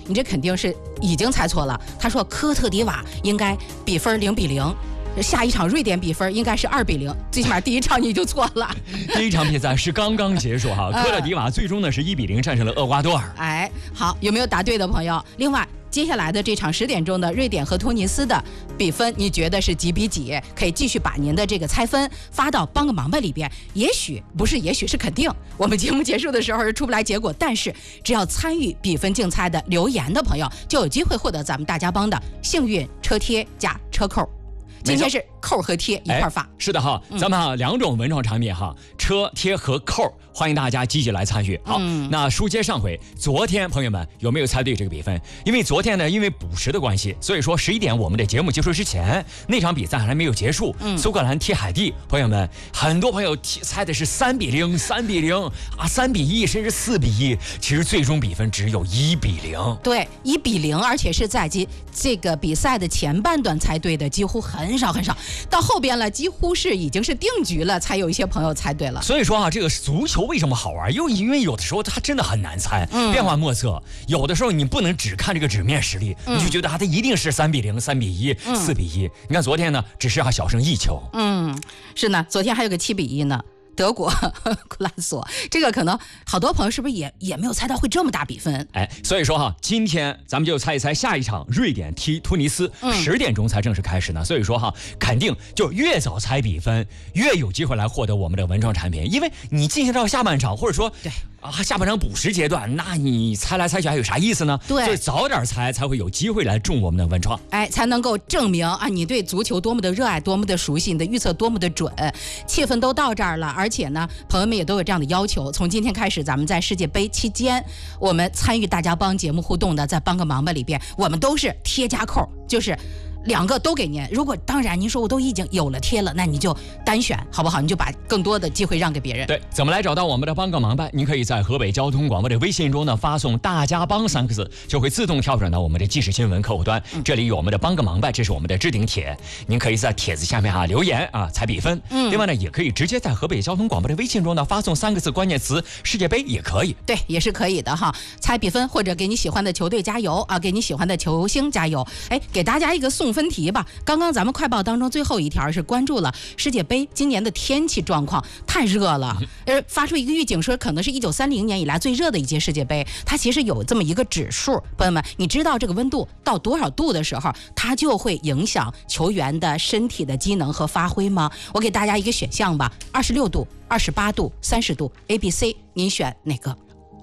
你这肯定是已经猜错了。他说科特迪瓦应该比分0-0。下一场瑞典比分应该是2-0，最起码第一场你就错了。 第一场比赛是刚刚结束哈，科特迪瓦最终呢是1-0战胜了厄瓜多尔。 哎，好，有没有答对的朋友？另外，接下来的这场10点钟的瑞典和突尼斯的比分，你觉得是几比几？可以继续把您的这个猜分发到帮个忙吧里边。也许不是，也许是肯定。我们节目结束的时候是出不来结果，但是只要参与比分竞猜的留言的朋友，就有机会获得咱们大家帮的幸运车贴加车扣。今天是扣和贴一块发。 是的哈，咱们2种文创产品哈，车贴和扣，欢迎大家积极来参与。好，那书接上回，昨天朋友们有没有猜对这个比分？因为昨天呢，因为补时的关系，所以说11点我们的节目结束之前，那场比赛还没有结束。苏格兰踢海地，朋友们，很多朋友猜的是3-0、3-0啊，3-1，甚至4-1，其实最终比分只有1-0。 对，1-0，而且是在这个比赛的前半段猜对的几乎很少，到后边了几乎是已经是定局了，才有一些朋友猜对了。 所以说啊，这个足球为什么好玩？因为有的时候它真的很难猜，变化莫测。有的时候你不能只看这个纸面实力，你就觉得它一定是3-0、3-1、4-1。你看昨天呢，只是小胜1球。 是呢，昨天还有个7-1呢。德国库拉索，这个可能好多朋友是不是也没有猜到会这么大比分？ 哎，所以说哈，今天咱们就猜一猜下一场瑞典踢突尼斯，10点钟才正式开始呢。所以说哈，肯定就越早猜比分，越有机会来获得我们的文创产品，因为你进行到下半场，或者说对。 下半场补时阶段，那你猜来猜去还有啥意思呢？ 对， 所以早点猜才会有机会来中我们的文创， 哎，才能够证明啊，你对足球多么的热爱，多么的熟悉，你的预测多么的准。气氛都到这儿了，而且呢，朋友们也都有这样的要求。从今天开始，咱们在世界杯期间，我们参与大家帮节目互动的，在帮个忙吧里边，我们都是贴加扣，就是2个都给您。如果当然您说我都已经有了贴了，那你就单选好不好？你就把更多的机会让给别人。 对，怎么来找到我们的帮个忙吧？您可以在河北交通广播的微信中呢发送大家帮3个字，就会自动跳转到我们的即时新闻客户端。这里有我们的帮个忙吧，这是我们的置顶帖，您可以在帖子下面留言猜比分。另外呢，也可以直接在河北交通广播的微信中呢发送3个字关键词世界杯也可以。 对，也是可以的哈，猜比分或者给你喜欢的球队加油啊，给你喜欢的球星加油。哎，给大家一个送分题吧。刚刚咱们快报当中最后一条是关注了世界杯今年的天气状况，太热了，发出一个预警说可能是1930年以来最热的一届世界杯。它其实有这么一个指数，朋友们，你知道这个温度到多少度的时候，它就会影响球员的身体的机能和发挥吗？我给大家一个选项吧，26度、28度、30度 A、B、C， 您选哪个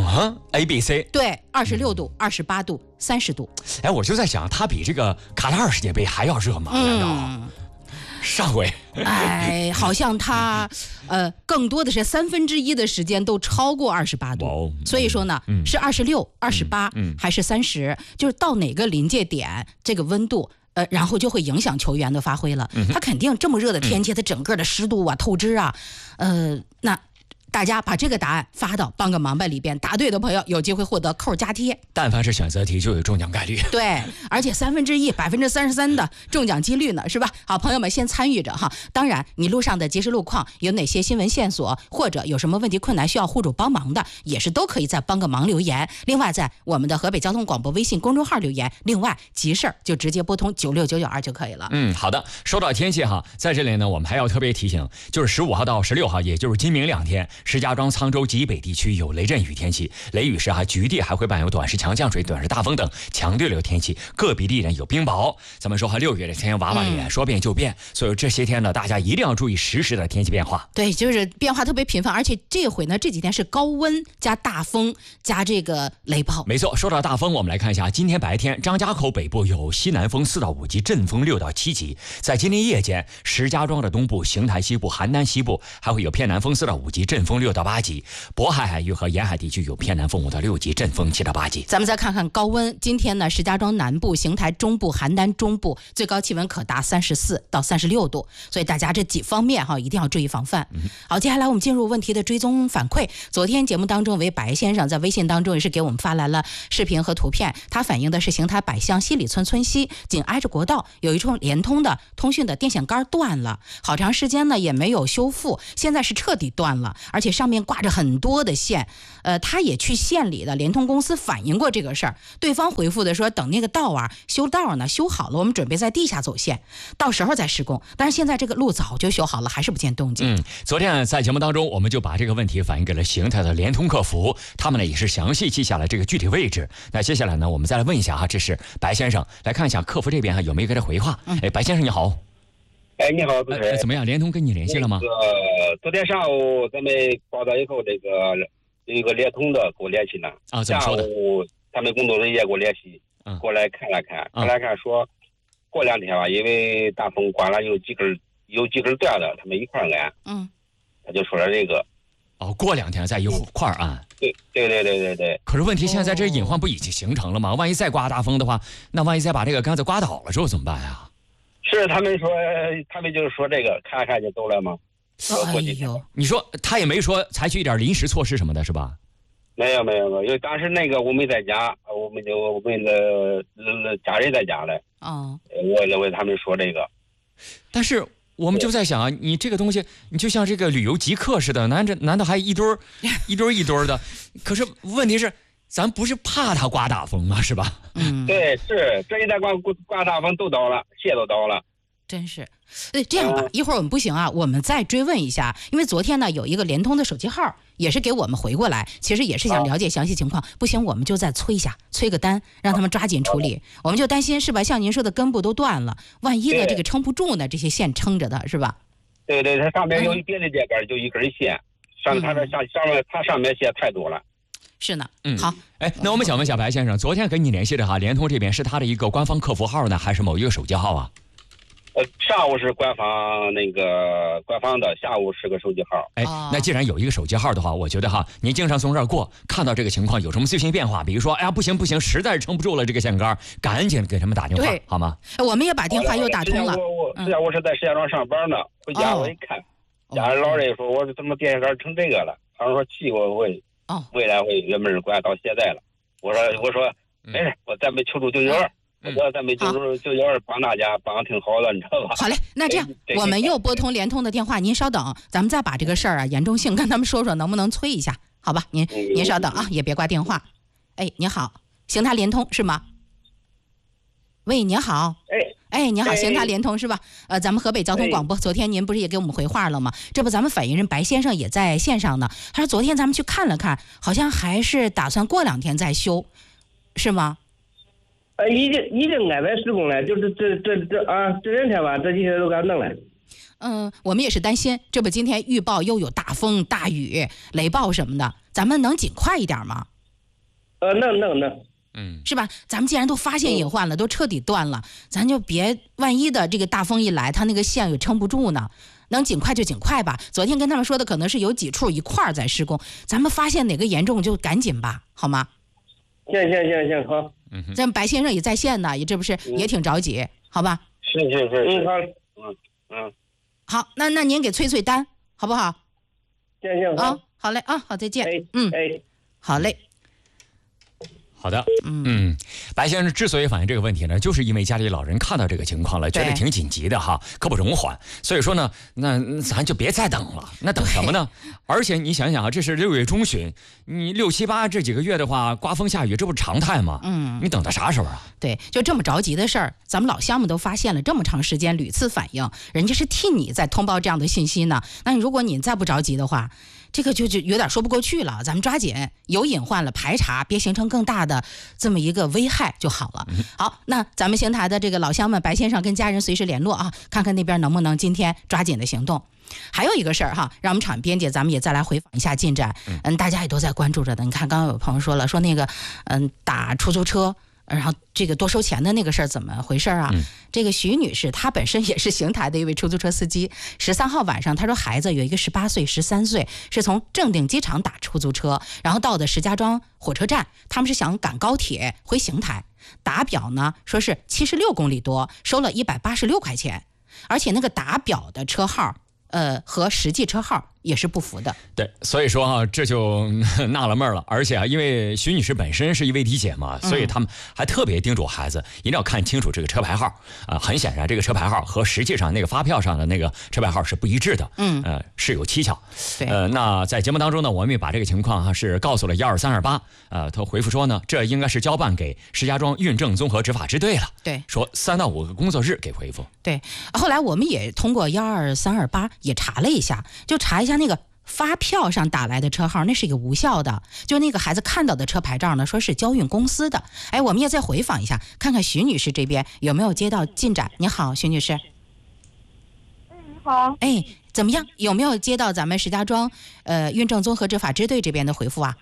？A、B、C， 对，26度、28度、30度。 哎，我就在想，它比这个卡塔尔世界杯还要热吗？难道？上回， 哎，好像它，更多的是1/3的时间都超过28度，所以说呢，是26、28还是30，就是到哪个临界点，这个温度。然后就会影响球员的发挥了。它肯定这么热的天气，它整个的湿度啊、透支啊，那。大家把这个答案发到帮个忙吧里边，答对的朋友有机会获得扣加贴。 但凡是选择题就有中奖概率。 对，而且1/3%、33%的中奖几率呢，是吧？好，朋友们先参与着哈。当然，你路上的即时路况有哪些新闻线索，或者有什么问题困难需要户主帮忙的，也是都可以在帮个忙留言。另外，在我们的河北交通广播微信公众号留言。另外，急事儿就直接拨通96992就可以了。 好的。说到天气哈，在这里呢，我们还要特别提醒，就是15号到16号，也就是今明2天。石家庄、沧州及北地区有雷阵雨天气，雷雨时局地还会伴有短时强降水、短时大风等强对流天气，个别地点有冰雹。咱们说6月的天娃娃脸，说变就变，所以这些天呢，大家一定要注意实时的天气变化。 对，就是变化特别频繁，而且这回呢，这几天是高温加大风加这个雷暴。 没错，说到大风，我们来看一下，今天白天张家口北部有西南风4到5级，阵风6到7级。在今天夜间，石家庄的东部、邢台西部、邯郸西部还会有偏南风4到5级，阵风6到8级。渤海海域和沿海地区有偏南风5到6级，阵风7到8级。 咱们再看看高温，今天呢，石家庄南部、邢台中部、邯郸中部最高气温可达34到36度，所以大家这几方面一定要注意防范。好，接下来我们进入问题的追踪反馈。昨天节目当中，为白先生在微信当中也是给我们发来了视频和图片，他反映的是邢台百乡西里村村西紧挨着国道有一处联通的通讯的电线杆断了，好长时间呢也没有修复，现在是彻底断了，而而且上面挂着很多的线。他也去县里的联通公司反映过这个事儿，对方回复的说等那个道啊修道呢，修好了，我们准备在地下走线，到时候再施工。但是现在这个路早就修好了，还是不见动静。 昨天在节目当中，我们就把这个问题反映给了邢台的联通客服，他们呢也是详细记下了这个具体位置。那接下来呢，我们再来问一下这是白先生，来看一下客服这边有没有给他回话。白先生你好。 你好，主持人。 怎么样？联通跟你联系了吗？ 昨天上午咱们报道以后，这个有一个联通的给我联系了。 怎么说的？ 下午他们工作人员给我联系，过来看了看，说过2天吧，因为大风刮了有几根断的，他们一块安。他就说了这个。 过2天再一块安。 对。 可是问题现在这隐患不已经形成了吗？万一再刮大风的话，那万一再把这个杆子刮倒了之后怎么办呀？ 是他们就是说这个看看就走了吗？ 你说他也没说采取一点临时措施什么的是吧？ 没有，因为当时那个我没在家，我们的家人在家嘞。我认为他们说这个， 但是我们就在想你这个东西，你就像这个旅游极客似的，难道还一堆的？可是问题是，咱不是怕它刮大风吗？是吧？ 对，是这一带刮大风都倒了，线都倒了。 真是，这样吧，一会儿我们不行啊，我们再追问一下，因为昨天呢有一个联通的手机号也是给我们回过来，其实也是想了解详细情况。不行，我们就再催个单，让他们抓紧处理。我们就担心是吧？像您说的根部都断了，万一的这个撑不住呢？这些线撑着的是吧？ 对，它上面有别的节杆就一根线，它上面线太多了。 是呢，好。 那我们想问一下白先生，昨天跟你联系的联通这边是他的一个官方客服号呢，还是某一个手机号啊？ 上午是官方的，下午是个手机号。 那既然有一个手机号的话，我觉得您经常从这儿过，看到这个情况有什么最新变化，比如说不行，实在是撑不住了这个线杆，赶紧给他们打电话，好吗？ 我们也把电话又打通了。 我是在石家庄上班呢，回家我一看，家里老人说我怎么电线杆成这个了？他说气我会未来会原本关到现在了。我说没事，咱们求助992。咱们992帮大家帮挺好的，你知道吧？ 好嘞，那这样我们又拨通联通的电话，您稍等，咱们再把这个事儿严重性跟他们说说，能不能催一下？好吧，您稍等也别挂电话。您好，邢台联通是吗？喂，您好。您好，邢台联通是吧？咱们河北交通广播，昨天您不是也给我们回话了吗？这不，咱们反映人白先生也在线上呢。他说昨天咱们去看了看，好像还是打算过2天再修，是吗？ 已经安排施工了，就是这2天吧，这几天都给他弄了。 我们也是担心，这不今天预报又有大风、大雨、雷暴什么的，咱们能尽快一点吗？ 能。 是吧？咱们既然都发现隐患了，都彻底断了，咱就别万一的这个大风一来，它那个线也撑不住呢。能尽快就尽快吧。昨天跟他们说的可能是有几处一块儿在施工，咱们发现哪个严重就赶紧吧，好吗？ 行，好。 咱白先生也在线呢，这不是也挺着急，好吧？ 是。 好。 好，那您给催单，好不好？ 行。 好嘞好，再见。好嘞。 好的，白先生之所以反映这个问题呢，就是因为家里老人看到这个情况了，觉得挺紧急的刻不容缓，所以说呢，那咱就别再等了，那等什么呢？而且你想想这是6月中旬，你6、7、8这几个月的话，刮风下雨，这不是常态吗？你等到啥时候啊？ 对，就这么着急的事儿，咱们老乡们都发现了这么长时间，屡次反映，人家是替你在通报这样的信息呢。那如果你再不着急的话，这个就有点说不过去了，咱们抓紧有隐患了排查，别形成更大的这么一个危害就好了。好，那咱们邢台的这个老乡们，白先生跟家人随时联络看看那边能不能今天抓紧的行动。还有一个事儿让我们场编辑咱们也再来回访一下进展。大家也都在关注着的。你看刚刚有朋友说了，说那个打出租车然后这个多收钱的那个事儿怎么回事啊？这个徐女士她本身也是邢台的一位出租车司机。13号晚上，她说孩子有一个18岁、13岁，是从正定机场打出租车，然后到的石家庄火车站，他们是想赶高铁回邢台，打表呢说是76公里多，收了186块钱，而且那个打表的车号和实际车号也是不服的。 对，所以说啊，这就纳了闷了。而且啊，因为徐女士本身是一位的姐嘛，所以他们还特别叮嘱孩子一定要看清楚这个车牌号啊。很显然，这个车牌号和实际上那个发票上的那个车牌号是不一致的。是有蹊跷。 对。 那在节目当中呢，我们也把这个情况是告诉了12328。他回复说呢，这应该是交办给石家庄运政综合执法支队了。 对。 说3到5个工作日给回复。 对。后来我们也通过12328也查了一下，就查一下那个发票上打来的车号，那是一个无效的。就那个孩子看到的车牌照呢，说是交运公司的。哎，我们也再回访一下，看看徐女士这边有没有接到进展。你好，徐女士。 你好。 哎，怎么样？有没有接到咱们石家庄运政综合执法支队这边的回复啊？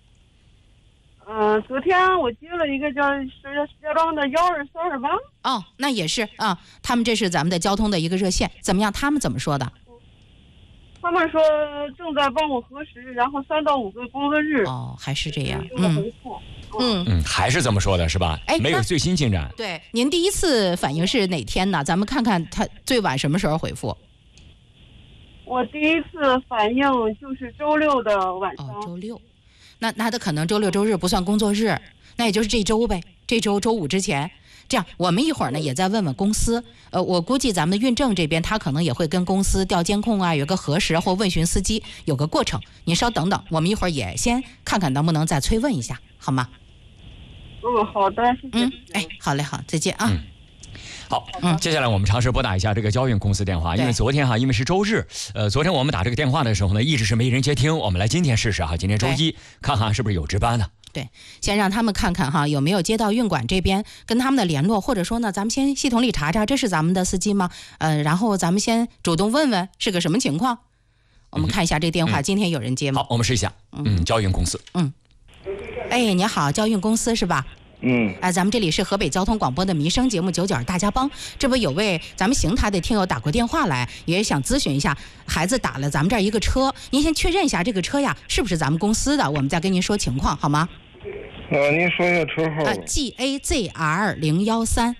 昨天我接了一个叫石家庄的12328。 哦，那也是啊，他们这是咱们的交通的一个热线，怎么样？他们怎么说的？ 他们说正在帮我核实，然后3到5个工作日。 哦，还是这样。 还是这么说的是吧？没有最新进展。 对，您第一次反映是哪天呢？咱们看看他最晚什么时候回复。 我第一次反映就是周6的晚上。 周6。那他可能周6周日不算工作日，那也就是这周呗，这周周5之前。这样，我们一会儿呢也再问问公司。我估计咱们的运政这边，他可能也会跟公司调监控啊，有个核实或问询司机，有个过程。您稍等等，我们一会儿也先看看能不能再催问一下，好吗？ 好的，谢谢。 哎，好嘞，好，再见啊。 好，接下来我们尝试拨打一下这个交运公司电话，因为昨天因为是周日，昨天我们打这个电话的时候呢，一直是没人接听。我们来今天试试今天周一，看看是不是有值班的。 对，先让他们看看有没有接到运管这边跟他们的联络，或者说呢，咱们先系统里查查这是咱们的司机吗？然后咱们先主动问问是个什么情况。我们看一下这电话，今天有人接吗？ 好，我们试一下。交运公司。 哎，你好，交运公司是吧？咱们这里是河北交通广播的民生节目99大家帮，这不有位咱们邢台的听友打过电话来，也想咨询一下，孩子打了咱们这儿一个车，您先确认一下这个车呀是不是咱们公司的，我们再跟您说情况好吗？ 您说一下车号。 GAZR013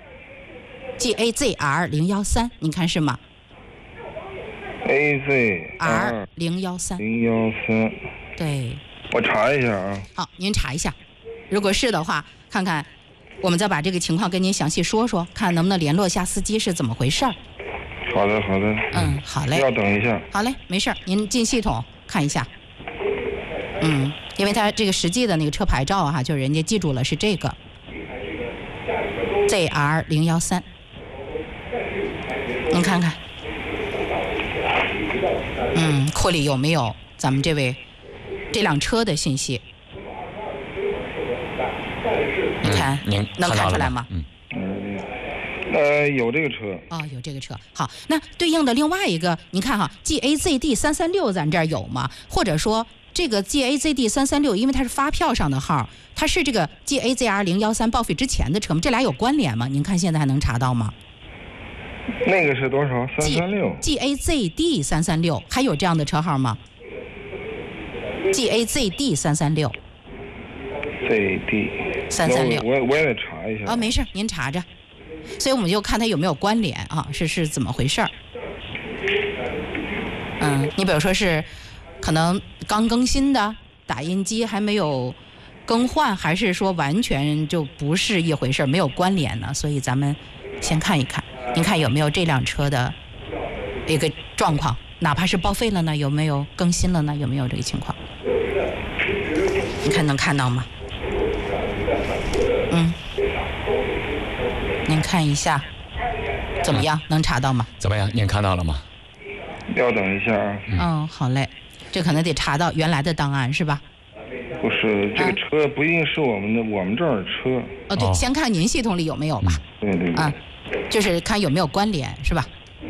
GAZR013， 您看是吗？ AZR013。 对， 我查一下啊。 好，您查一下，如果是的话，看看我们再把这个情况跟您详细说说，看能不能联络下司机是怎么回事儿。 好的。 好嘞。 要等一下。 好嘞，没事儿，您进系统看一下。因为他这个实际的那个车牌照就是人家记住了是这个 ZR013， 您看看，库里有没有咱们这辆车的信息？你看，能看出来吗？ 有这个车。 有这个车。好，那对应的另外一个，您看GAZD336咱这儿有吗？或者说这个 GAZD336，因为它是发票上的号，它是这个 GAZR013报废之前的车吗？这俩有关联吗？您看现在还能查到吗？ 那个是多少？336。 GAZD336，还有这样的车号吗？GAZD336。 ZD336。我也得查一下。 没事，您查着。所以我们就看它有没有关联是怎么回事儿。你比如说是可能刚更新的打印机还没有更换，还是说完全就不是一回事儿，没有关联呢？所以咱们先看一看，您看有没有这辆车的一个状况，哪怕是报废了呢，有没有更新了呢？有没有这个情况？你看能看到吗？您看一下怎么样？能查到吗？ 怎么样？您看到了吗？ 要等一下啊。 好嘞，这可能得查到原来的档案是吧？ 不是，这个车不一定是我们的，我们这儿的车。 对，先看您系统里有没有吧。 对。 就是看有没有关联是吧？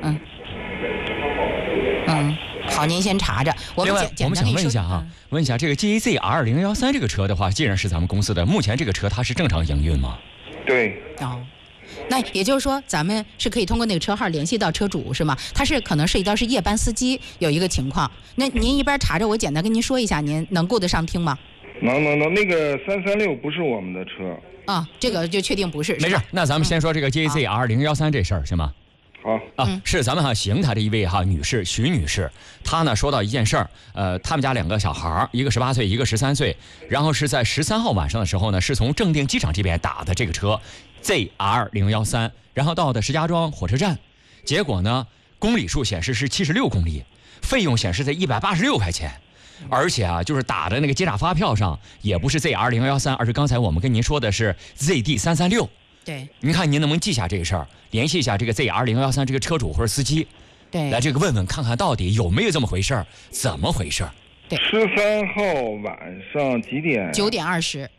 好，您先查着。 另外，我们想问一下问一下这个 GAZR013这个车的话，既然是咱们公司的，目前这个车它是正常营运吗？ 对。 那也就是说，咱们是可以通过那个车号联系到车主是吗？他是可能涉及到是夜班司机有一个情况，那您一边查着，我简单跟您说一下，您能顾得上听吗？ 能，那个336不是我们的车。 这个就确定不是。 没事，那咱们先说这个 GAZR013这事儿行吗？ 好啊，是咱们邢台的一位女士徐女士，她呢说到一件事儿，他们家2个小孩，一个18岁，一个13岁，然后是在13号晚上的时候呢，是从正定机场这边打的这个车 ZR013，然后到的石家庄火车站，结果呢公里数显示是76公里，费用显示在186块钱。而且就是打的那个接trả发票上也不是 ZR013，而是刚才我们跟您说的是 ZD336。 对， 您看您能不能记下这个事儿，联系一下这个 ZR013这个车主或者司机， 对， 来这个问问看看到底有没有这么回事儿，怎么回事儿。 对 ，13号晚上几点 ？9点20。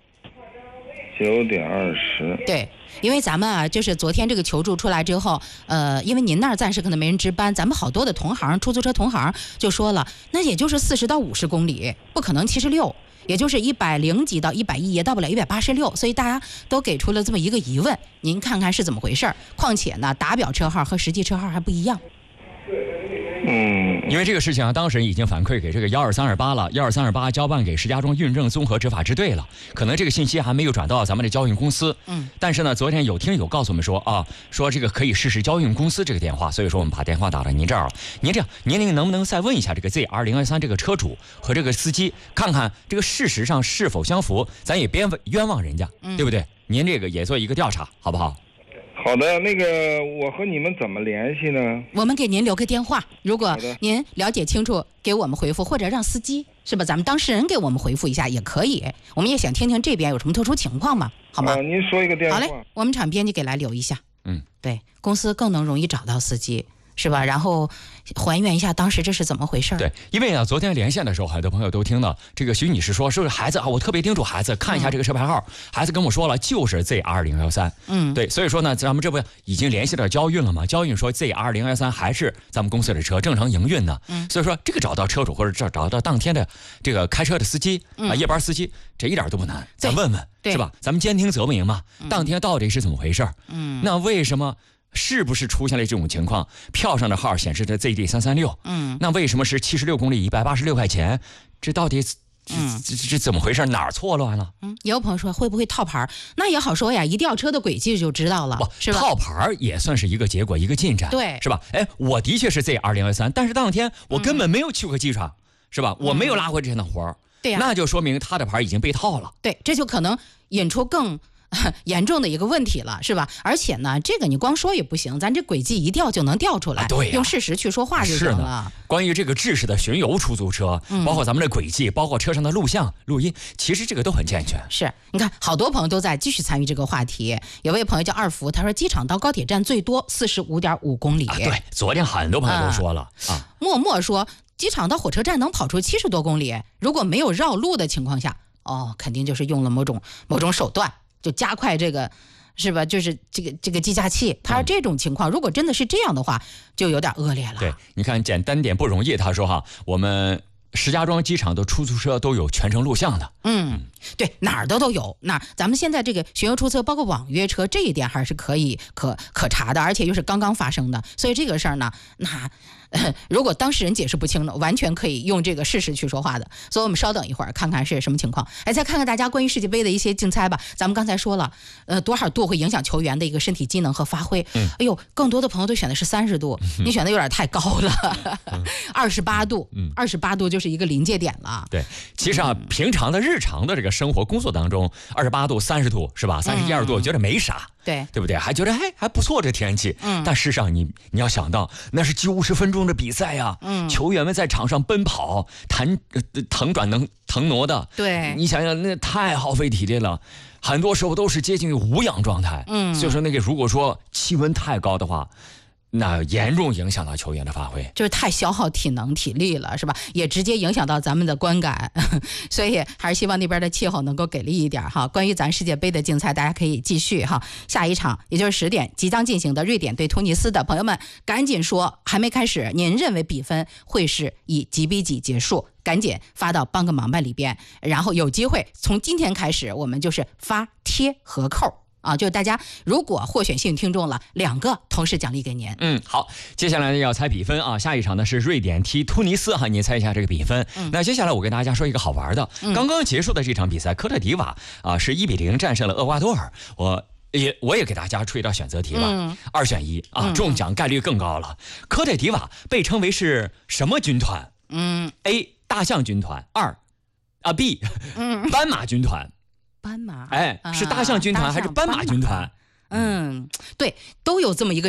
9点20。 对，因为咱们就是昨天这个求助出来之后，因为您那儿暂时可能没人值班，咱们好多的同行，出租车同行就说了，那也就是40到50公里，不可能76，也就是100几到110，也到不了186，所以大家都给出了这么一个疑问，您看看是怎么回事？况且呢，打表车号和实际车号还不一样。 因为这个事情当时已经反馈给这个12328了，12328交办给石家庄运政综合执法支队了，可能这个信息还没有转到咱们的交运公司。但是呢，昨天有听友告诉我们说说这个可以试试交运公司这个电话，所以说我们把电话打到您这儿了。您这样，您那个能不能再问一下这个 ZR013这个车主和这个司机，看看这个事实上是否相符，咱也别冤枉人家，对不对？您这个也做一个调查，好不好？ 好的，那个我和你们怎么联系呢？ 我们给您留个电话，如果您了解清楚，给我们回复，或者让司机是吧？咱们当事人给我们回复一下也可以。我们也想听听这边有什么特殊情况嘛，好吗？ 您说一个电话。 好嘞，我们场编辑给来留一下。对，公司更能容易找到司机。是吧？然后还原一下当时这是怎么回事？ 对，因为昨天连线的时候，很多朋友都听到这个徐女士说，是孩子我特别叮嘱孩子看一下这个车牌号，孩子跟我说了就是 ZR013。对，所以说呢，咱们这不已经联系到交运了吗？交运说 ZR013还是咱们公司的车正常营运呢。所以说这个找到车主或者找到当天的这个开车的司机夜班司机，这一点都不难，咱问问是吧？咱们监听则明嘛，当天到底是怎么回事？那为什么？是不是出现了这种情况？票上的号显示着 ZD336，那为什么是76公里186块钱？这到底这怎么回事？哪儿错乱了？ 也有朋友说会不会套牌？那也好说呀，一调车的轨迹就知道了，是吧？ 套牌也算是一个结果，一个进展， 对， 是吧？我的确是 ZR013，但是当天我根本没有去过机场，是吧？我没有拉回这趟活儿， 对呀， 那就说明他的牌已经被套了。 对，这就可能引出更严重的一个问题了，是吧？而且呢，这个你光说也不行，咱这轨迹一调就能调出来， 对， 用事实去说话就行了。 关于这个制式的巡游出租车，包括咱们的轨迹，包括车上的录像、录音，其实这个都很健全。 是，你看，好多朋友都在继续参与这个话题。有位朋友叫二福，他说机场到高铁站最多45.5公里。 对，昨天很多朋友都说了默默说，机场到火车站能跑出70多公里，如果没有绕路的情况下，肯定就是用了某种手段。就加快这个，是吧？就是这个计价器，他说这种情况，如果真的是这样的话，就有点恶劣了。 对，你看简单点不容易。他说我们石家庄机场的出租车都有全程录像的。 对，哪儿都有。那咱们现在这个巡游出租车，包括网约车，这一点还是可以可查的，而且又是刚刚发生的，所以这个事儿呢，如果当事人解释不清呢，完全可以用这个事实去说话的。所以我们稍等一会儿，看看是什么情况。再看看大家关于世界杯的一些竞猜吧。咱们刚才说了，多少度会影响球员的一个身体机能和发挥。哎呦，更多的朋友都选的是30度，你选的有点太高了。28度，28度就是一个临界点了。 对，其实平常的日常的这个生活工作当中，28度、30度是吧？31、2度觉得没啥。对不对？还觉得还不错这天气。但事实上你要想到，那是90分钟的比赛呀。球员们在场上奔跑、腾转腾挪的。 对， 你想想，那太耗费体力了，很多时候都是接近于无氧状态。所以说那个如果说气温太高的话，那严重影响到球员的发挥， 就是太消耗体能体力了，是吧？也直接影响到咱们的观感，所以还是希望那边的气候能够给力一点哈。关于咱世界杯的竞赛，大家可以继续哈。下一场也就是10点即将进行的瑞典对突尼斯的朋友们，赶紧说还没开始，您认为比分会是以几比几结束？赶紧发到帮个忙吧里边，然后有机会从今天开始，我们就是发贴和扣。就是大家如果获选幸运听众了，2个同时奖励给您。 好，接下来要猜比分下一场呢是瑞典踢突尼斯你猜一下这个比分。那接下来我跟大家说一个好玩的，刚刚结束的这场比赛，科特迪瓦是1比0战胜了厄瓜多尔。我我也给大家出一道选择题吧，2选1啊，中奖概率更高了。科特迪瓦被称为是什么军团？A 大象军团，B 斑马军团。 斑马， 是大象军团还是斑马军团？ 对，都有这么一个